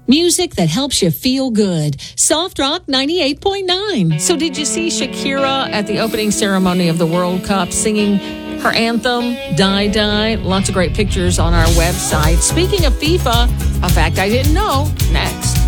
Music that helps you feel good. Soft Rock 98.9. So did you see Shakira at the opening ceremony of the World Cup singing her anthem, Die Die? Lots of great pictures on our website. Speaking of FIFA, a fact I didn't know, next.